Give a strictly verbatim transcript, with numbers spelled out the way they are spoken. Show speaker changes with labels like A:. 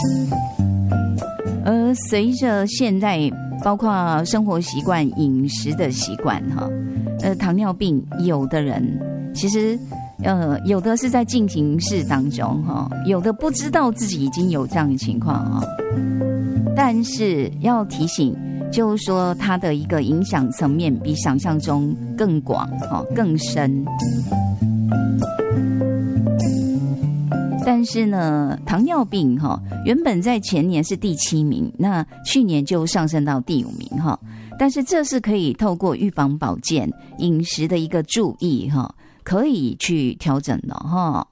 A: 而随着现在包括生活习惯、饮食的习惯哈，呃，糖尿病有的人其实呃有的是在进行式当中哈，有的不知道自己已经有这样的情况哈。但是要提醒，就是说它的一个影响层面比想象中更广哈，更深。但是呢，糖尿病哈，原本在前年是第七名，那去年就上升到第五名哈。但是这是可以透过预防保健、饮食的一个注意哈，可以去调整的哈。